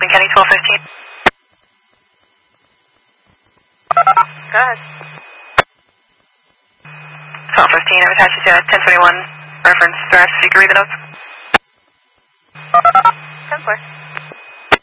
Austin County 1215. Go ahead. 1215, I've attached you to 1021 reference drive so you can read the notes. 10-4.